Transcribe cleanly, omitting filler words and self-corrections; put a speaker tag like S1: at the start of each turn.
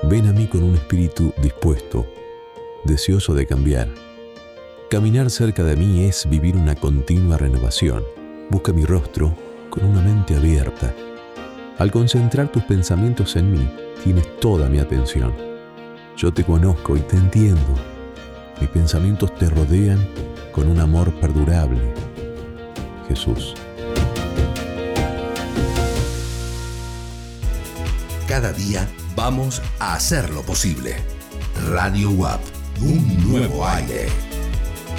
S1: Ven a mí con un espíritu dispuesto, deseoso de cambiar. Caminar cerca de mí es vivir una continua renovación. Busca mi rostro con una mente abierta. Al concentrar tus pensamientos en mí, tienes toda mi atención. Yo te conozco y te entiendo. Mis pensamientos te rodean con un amor perdurable. Jesús.
S2: Cada día vamos a hacer lo posible. Radio WAP, un nuevo aire.